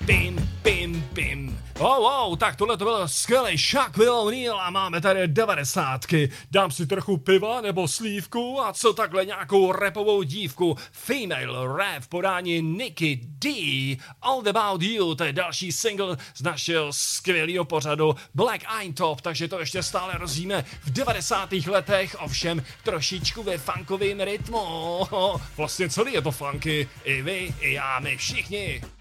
Pim. Tak tohle to byl skvělý Shaquille O'Neal a máme tady 90. Dám si trochu piva nebo slívku a co takhle nějakou rapovou dívku. Female rap v podání Nikki D. All About You, to je další single z našeho skvělého pořadu Black Eintop, takže to ještě stále rozíme v 90. letech, ovšem trošičku ve funkovým rytmu. Vlastně celý je to funky, i vy, i já, my všichni.